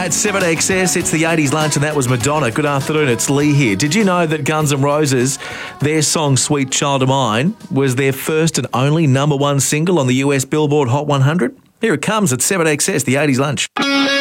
At 7XS, it's the 80s lunch, and that was Madonna. Good afternoon, it's Lee here. Did you know that Guns N' Roses, their song Sweet Child of Mine, was their first and only number one single on the US Billboard Hot 100? Here it comes at 7XS, the 80s lunch.